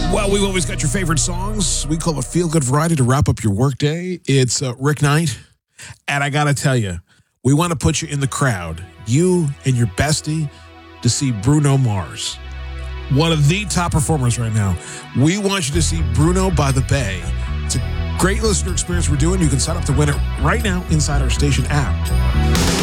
Well, we've always got your favorite songs. We call it Feel Good Variety to wrap up your workday. It's Rick Knight. And I got to tell you, we want to put you in the crowd, you and your bestie, to see Bruno Mars. One of the top performers right now. We want you to see Bruno by the Bay. It's a great listener experience we're doing. You can sign up to win it right now inside our station app.